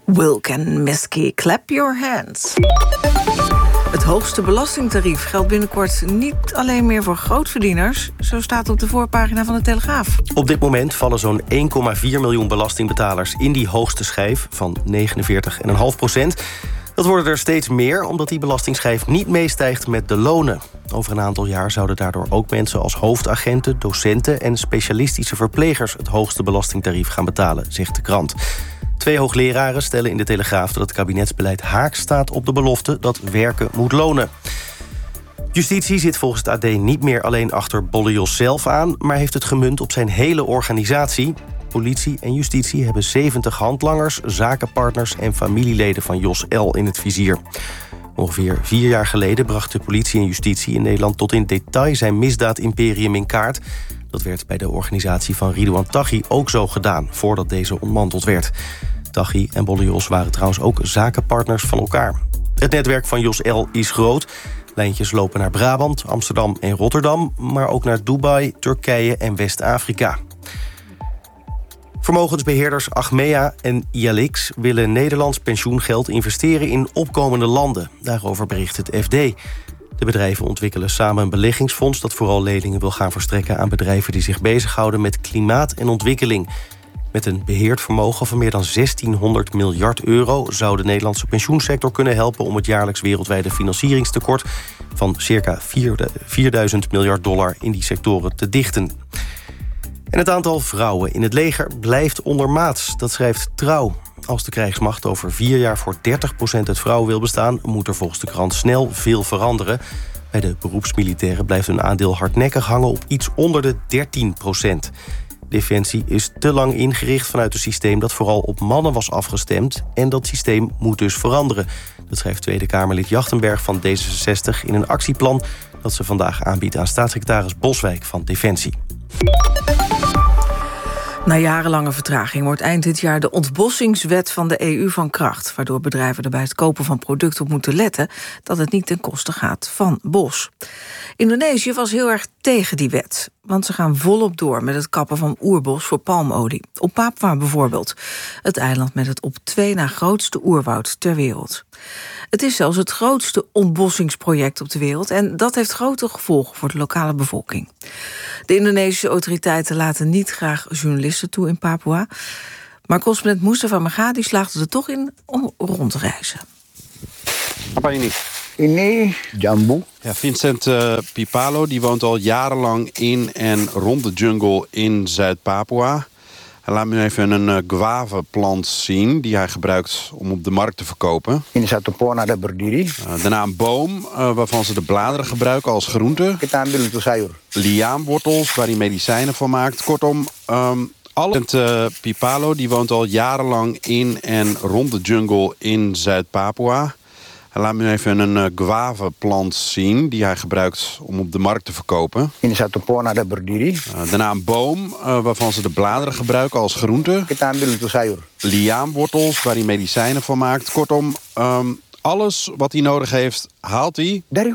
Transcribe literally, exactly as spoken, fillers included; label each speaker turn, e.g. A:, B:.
A: Wilk en Misky, clap your hands. Het hoogste belastingtarief geldt binnenkort niet alleen meer voor grootverdieners. Zo staat op de voorpagina van de Telegraaf.
B: Op dit moment vallen zo'n één komma vier miljoen belastingbetalers in die hoogste schijf van negenenveertig komma vijf procent. Dat worden er steeds meer, omdat die belastingschijf niet meestijgt met de lonen. Over een aantal jaar zouden daardoor ook mensen als hoofdagenten, docenten en specialistische verplegers het hoogste belastingtarief gaan betalen, zegt de krant. Twee hoogleraren stellen in de Telegraaf dat het kabinetsbeleid haaks staat op de belofte dat werken moet lonen. Justitie zit volgens het A D niet meer alleen achter Bolle Jos zelf aan, maar heeft het gemunt op zijn hele organisatie. Politie en justitie hebben zeventig handlangers, zakenpartners en familieleden van Jos L. in het vizier. Ongeveer vier jaar geleden bracht de politie en justitie in Nederland tot in detail zijn misdaadimperium in kaart. Dat werd bij de organisatie van Ridouan Taghi ook zo gedaan, voordat deze ontmanteld werd. Taghi en Bolle Jos waren trouwens ook zakenpartners van elkaar. Het netwerk van Jos L. is groot. Lijntjes lopen naar Brabant, Amsterdam en Rotterdam, maar ook naar Dubai, Turkije en West-Afrika. Vermogensbeheerders Achmea en I L X willen Nederlands pensioengeld investeren in opkomende landen. Daarover bericht het F D. De bedrijven ontwikkelen samen een beleggingsfonds dat vooral leningen wil gaan verstrekken aan bedrijven die zich bezighouden met klimaat en ontwikkeling. Met een beheerd vermogen van meer dan zestienhonderd miljard euro zou de Nederlandse pensioensector kunnen helpen om het jaarlijks wereldwijde financieringstekort van circa vierduizend miljard dollar in die sectoren te dichten. En het aantal vrouwen in het leger blijft ondermaats, dat schrijft Trouw. Als de krijgsmacht over vier jaar voor dertig procent uit vrouwen wil bestaan, moet er volgens de krant snel veel veranderen. Bij de beroepsmilitairen blijft hun aandeel hardnekkig hangen op iets onder de dertien procent. Defensie is te lang ingericht vanuit een systeem dat vooral op mannen was afgestemd. En dat systeem moet dus veranderen. Dat schrijft Tweede Kamerlid Jachtenberg van D zesenzestig in een actieplan dat ze vandaag aanbiedt aan staatssecretaris Boswijk van Defensie.
A: Na jarenlange vertraging wordt eind dit jaar de ontbossingswet van de E U van kracht, waardoor bedrijven er bij het kopen van producten op moeten letten dat het niet ten koste gaat van bos. Indonesië was heel erg tegen die wet, want ze gaan volop door met het kappen van oerbos voor palmolie. Op Papua bijvoorbeeld, het eiland met het op twee na grootste oerwoud ter wereld. Het is zelfs het grootste ontbossingsproject op de wereld en dat heeft grote gevolgen voor de lokale bevolking. De Indonesische autoriteiten laten niet graag journalisten toe in Papua, maar correspondent Mustafa Magadi slaagde er toch in om rond te reizen.
C: Apa ini?
D: Ini jambu.
C: Ja, Vincent uh, Pipalo die woont al jarenlang in en rond de jungle in Zuid-Papua. Hij laat me even een uh, guavaplant zien die hij gebruikt om op de markt te verkopen.
D: Ini satu pohon ada berdiri.
C: Uh, daarna een boom uh, waarvan ze de bladeren gebruiken als groente.
D: Kita ambil untuk sayur.
C: Liaanwortels waar hij medicijnen van maakt. Kortom, um, alle... Uh, Pipalo die woont al jarenlang in en rond de jungle in Zuid-Papua. Hij laat me even een uh, guavaplant zien die hij gebruikt om op de markt te verkopen.
D: Ini satu pohon ada berdiri.
C: Uh, daarna een boom uh, waarvan ze de bladeren gebruiken als groente.
D: Kita ambil untuk sayur.
C: Liaanwortels waar hij medicijnen van maakt. Kortom, um, alles wat hij nodig heeft, haalt hij.
D: Dari